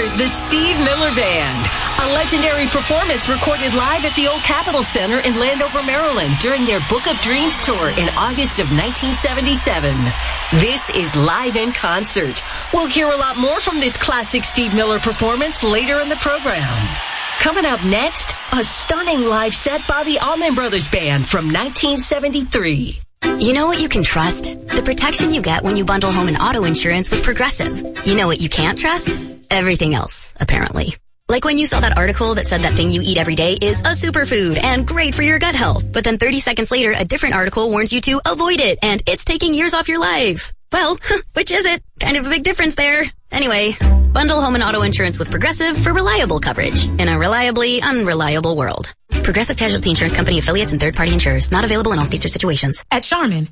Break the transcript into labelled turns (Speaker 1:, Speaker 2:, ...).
Speaker 1: the Steve Miller Band. A legendary performance recorded live at the Old Capitol Center in Landover, Maryland during their Book of Dreams tour in August of 1977. This is Live in Concert. We'll hear a lot more from this classic Steve Miller performance later in the program. Coming up next, a stunning live set by the Allman Brothers Band from 1973.
Speaker 2: You know what you can trust? The protection you get when you bundle home and auto insurance with Progressive. You know what you can't trust? Everything else, apparently. Like when you saw that article that said that thing you eat every day is a superfood and great for your gut health. But then 30 seconds later, a different article warns you to avoid it and it's taking years off your life. Well, which is it? Kind of a big difference there. Anyway, bundle home and auto insurance with Progressive for reliable coverage in a reliably unreliable world. Progressive Casualty Insurance Company affiliates and third-party insurers. Not available in all states or situations.
Speaker 3: At Charmin,